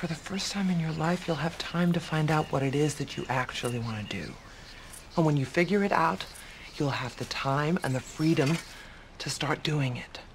for the first time in your life, you'll have time to find out what it is that you actually want to do. And when you figure it out, you'll have the time and the freedom to start doing it.